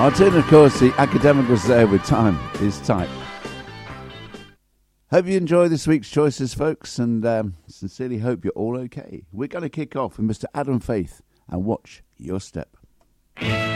Martin, of course, the academic was there with time is tight. Hope you enjoy this week's choices, folks, and sincerely hope you're all okay. We're going to kick off with Mr. Adam Faith and Watch Your Step.